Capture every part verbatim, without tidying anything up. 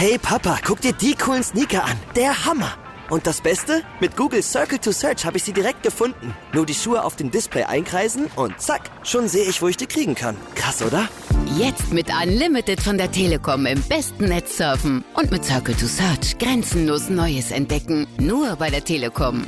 Hey Papa, guck dir die coolen Sneaker an. Der Hammer. Und das Beste? Mit Google Circle to Search habe ich sie direkt gefunden. Nur die Schuhe auf dem Display einkreisen und zack, schon sehe ich, wo ich die kriegen kann. Krass, oder? Jetzt mit Unlimited von der Telekom im besten Netz surfen. Und mit Circle to Search grenzenlos Neues entdecken. Nur bei der Telekom.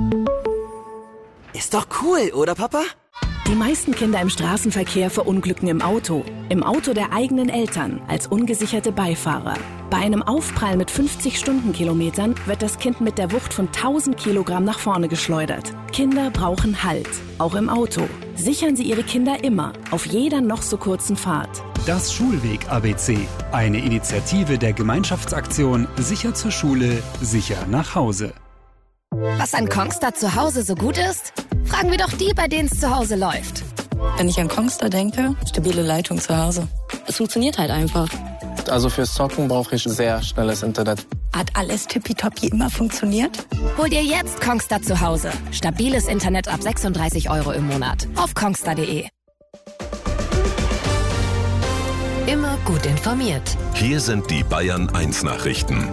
Ist doch cool, oder Papa? Die meisten Kinder im Straßenverkehr verunglücken im Auto. Im Auto der eigenen Eltern, als ungesicherte Beifahrer. Bei einem Aufprall mit fünfzig Stundenkilometern wird das Kind mit der Wucht von tausend Kilogramm nach vorne geschleudert. Kinder brauchen Halt, auch im Auto. Sichern Sie Ihre Kinder immer, auf jeder noch so kurzen Fahrt. Das Schulweg-A B C. Eine Initiative der Gemeinschaftsaktion Sicher zur Schule, sicher nach Hause. Was an Kongstar zu Hause so gut ist? Fragen wir doch die, bei denen es zu Hause läuft. Wenn ich an Kongstar denke, stabile Leitung zu Hause. Es funktioniert halt einfach. Also fürs Zocken brauche ich sehr schnelles Internet. Hat alles tippitoppi immer funktioniert? Hol dir jetzt Kongstar zu Hause. Stabiles Internet ab sechsunddreißig Euro im Monat. Auf kongstar punkt de. Immer gut informiert. Hier sind die Bayern eins Nachrichten.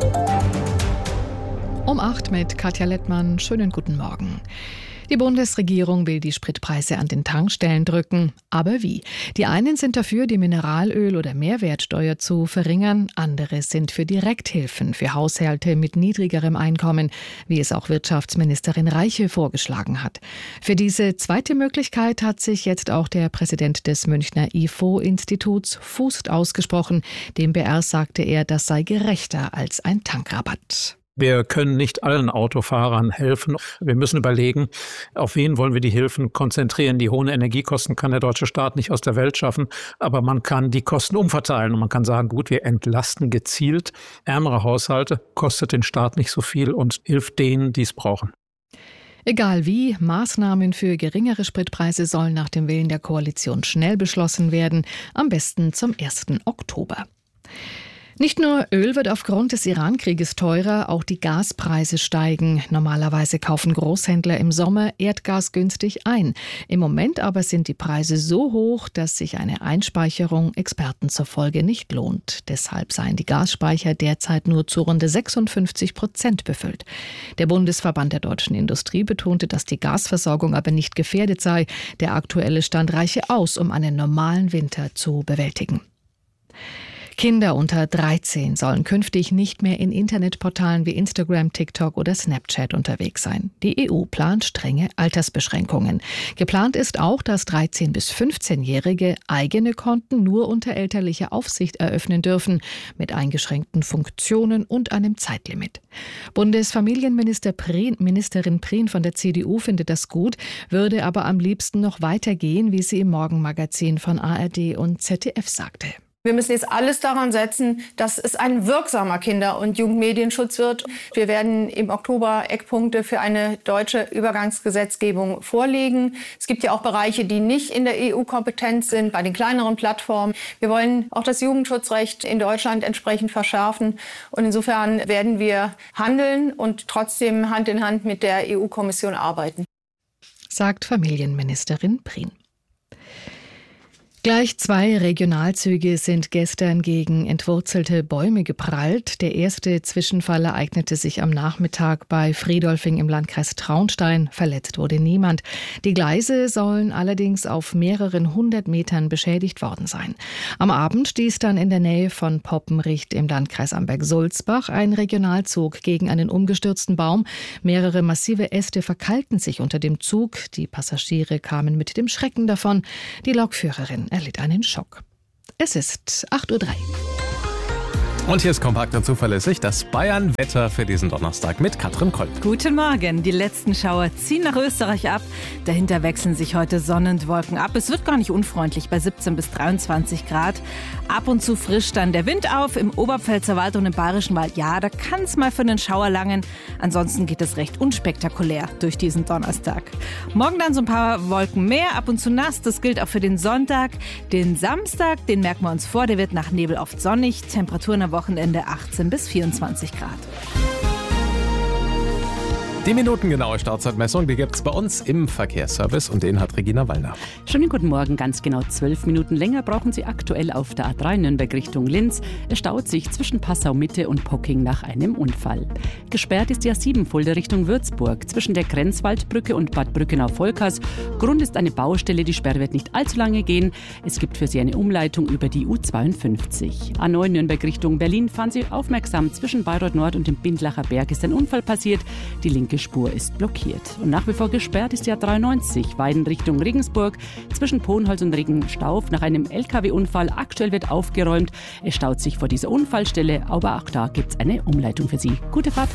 Um acht mit Katja Lettmann. Schönen guten Morgen. Die Bundesregierung will die Spritpreise an den Tankstellen drücken. Aber wie? Die einen sind dafür, die Mineralöl- oder Mehrwertsteuer zu verringern. Andere sind für Direkthilfen für Haushalte mit niedrigerem Einkommen, wie es auch Wirtschaftsministerin Reiche vorgeschlagen hat. Für diese zweite Möglichkeit hat sich jetzt auch der Präsident des Münchner I F O-Instituts Fußt ausgesprochen. Dem B R sagte er, das sei gerechter als ein Tankrabatt. Wir können nicht allen Autofahrern helfen. Wir müssen überlegen, auf wen wollen wir die Hilfen konzentrieren. Die hohen Energiekosten kann der deutsche Staat nicht aus der Welt schaffen, aber man kann die Kosten umverteilen und man kann sagen, gut, wir entlasten gezielt ärmere Haushalte, kostet den Staat nicht so viel und hilft denen, die es brauchen. Egal wie, Maßnahmen für geringere Spritpreise sollen nach dem Willen der Koalition schnell beschlossen werden, am besten zum ersten Oktober. Nicht nur Öl wird aufgrund des Iran-Krieges teurer, auch die Gaspreise steigen. Normalerweise kaufen Großhändler im Sommer Erdgas günstig ein. Im Moment aber sind die Preise so hoch, dass sich eine Einspeicherung Experten zufolge nicht lohnt. Deshalb seien die Gasspeicher derzeit nur zu rund sechsundfünfzig Prozent befüllt. Der Bundesverband der deutschen Industrie betonte, dass die Gasversorgung aber nicht gefährdet sei. Der aktuelle Stand reiche aus, um einen normalen Winter zu bewältigen. Kinder unter dreizehn sollen künftig nicht mehr in Internetportalen wie Instagram, TikTok oder Snapchat unterwegs sein. Die E U plant strenge Altersbeschränkungen. Geplant ist auch, dass dreizehn- bis fünfzehnjährige eigene Konten nur unter elterlicher Aufsicht eröffnen dürfen, mit eingeschränkten Funktionen und einem Zeitlimit. Bundesfamilienminister Prien, Ministerin Prien von der C D U findet das gut, würde aber am liebsten noch weitergehen, wie sie im Morgenmagazin von A R D und Z D F sagte. Wir müssen jetzt alles daran setzen, dass es ein wirksamer Kinder- und Jugendmedienschutz wird. Wir werden im Oktober Eckpunkte für eine deutsche Übergangsgesetzgebung vorlegen. Es gibt ja auch Bereiche, die nicht in der E U-Kompetenz sind, bei den kleineren Plattformen. Wir wollen auch das Jugendschutzrecht in Deutschland entsprechend verschärfen. Und insofern werden wir handeln und trotzdem Hand in Hand mit der E U-Kommission arbeiten. Sagt Familienministerin Prien. Gleich zwei Regionalzüge sind gestern gegen entwurzelte Bäume geprallt. Der erste Zwischenfall ereignete sich am Nachmittag bei Friedolfing im Landkreis Traunstein. Verletzt wurde niemand. Die Gleise sollen allerdings auf mehreren hundert Metern beschädigt worden sein. Am Abend stieß dann in der Nähe von Poppenricht im Landkreis Amberg-Sulzbach ein Regionalzug gegen einen umgestürzten Baum. Mehrere massive Äste verkalkten sich unter dem Zug. Die Passagiere kamen mit dem Schrecken davon. Die Lokführerin erlitt einen Schock. Es ist acht Uhr drei. Und hier ist kompakt und zuverlässig das Bayern-Wetter für diesen Donnerstag mit Katrin Koll. Guten Morgen. Die letzten Schauer ziehen nach Österreich ab. Dahinter wechseln sich heute Sonne und Wolken ab. Es wird gar nicht unfreundlich bei siebzehn bis dreiundzwanzig Grad. Ab und zu frischt dann der Wind auf. Im Oberpfälzer Wald und im Bayerischen Wald, ja, da kann es mal für einen Schauer langen. Ansonsten geht es recht unspektakulär durch diesen Donnerstag. Morgen dann so ein paar Wolken mehr, ab und zu nass. Das gilt auch für den Sonntag. Den Samstag, den merken wir uns vor. Der wird nach Nebel oft sonnig. Temperaturen am Wochenende achtzehn bis vierundzwanzig Grad. Die minutengenaue Startzeitmessung, die gibt es bei uns im Verkehrsservice und den hat Regina Wallner. Schönen guten Morgen. Ganz genau zwölf Minuten länger brauchen Sie aktuell auf der A drei Nürnberg Richtung Linz. Es staut sich zwischen Passau Mitte und Pocking nach einem Unfall. Gesperrt ist die A sieben Fulda Richtung Würzburg zwischen der Grenzwaldbrücke und Bad Brückenau-Volkers. Grund ist eine Baustelle, die Sperre wird nicht allzu lange gehen. Es gibt für Sie eine Umleitung über die U zweiundfünfzig. A neun Nürnberg Richtung Berlin fahren Sie aufmerksam. Zwischen Bayreuth Nord und dem Bindlacher Berg ist ein Unfall passiert. Die linke Spur ist blockiert. Und nach wie vor gesperrt ist die A dreiundneunzig, Weiden Richtung Regensburg, zwischen Pohnholz und Regenstauf nach einem L K W-Unfall. Aktuell wird aufgeräumt. Es staut sich vor dieser Unfallstelle, aber auch da gibt es eine Umleitung für Sie. Gute Fahrt!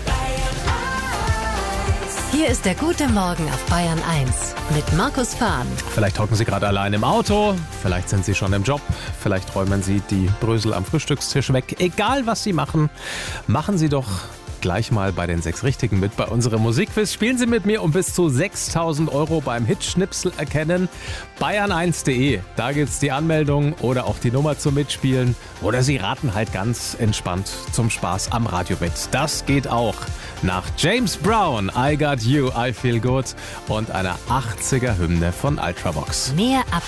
Hier ist der gute Morgen auf Bayern eins mit Markus Fahn. Vielleicht hocken Sie gerade allein im Auto, vielleicht sind Sie schon im Job, vielleicht räumen Sie die Brösel am Frühstückstisch weg. Egal, was Sie machen, machen Sie doch gleich mal bei den sechs Richtigen mit bei unserem Musikquiz. Spielen Sie mit mir um bis zu sechstausend Euro beim Hitschnipsel erkennen. Bayern eins punkt de, da gibt's die Anmeldung oder auch die Nummer zum Mitspielen. Oder Sie raten halt ganz entspannt zum Spaß am Radio mit. Das geht auch nach James Brown, I Got You, I Feel Good und einer achtziger Hymne von Ultravox. Mehr ab